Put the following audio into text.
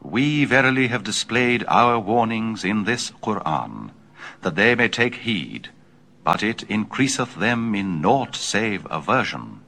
We verily have displayed our warnings in this Qur'an, that they may take heed, but it increaseth them in naught save aversion.